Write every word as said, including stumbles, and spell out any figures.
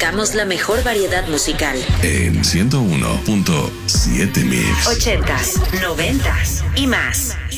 buscamos la mejor variedad musical. En ciento uno punto siete Mix. Ochentas, noventas y más.